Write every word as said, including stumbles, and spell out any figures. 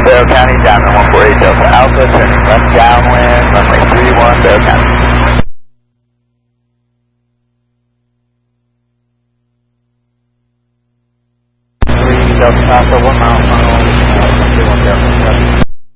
Vail County, Diamond one four eight Delta Alpha, turning left downwind, runway three one, Vail County. three Delta Alpha, one mile final, uh, one two one Delta.